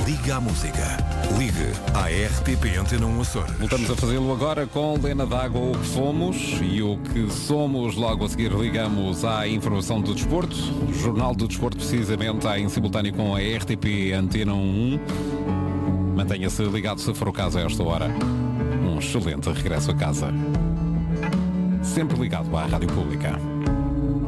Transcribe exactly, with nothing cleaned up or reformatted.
Liga à música. Ligue à R T P Antena um Açores. Voltamos a fazê-lo agora com Lena D'Água, o que fomos e o que somos. Logo a seguir ligamos à informação do desporto. O Jornal do Desporto, precisamente, em simultâneo com a R T P Antena um. Mantenha-se ligado se for o caso a esta hora. Um excelente regresso a casa. Sempre ligado à Rádio Pública.